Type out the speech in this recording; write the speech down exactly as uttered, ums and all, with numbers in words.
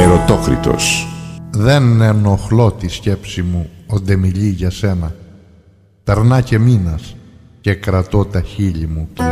Ερωτόκριτος. Δεν ενοχλώ τη σκέψη μου όντε μιλεί για σένα. Περνά και μήνας και κρατώ τα χείλη μου κλειστά.